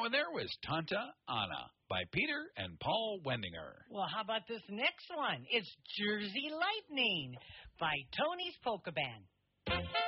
and there was Tanta Anna by Peter and Paul Wendinger. Well, how about this next one? It's Jersey Lightning by Tony's Polka Band.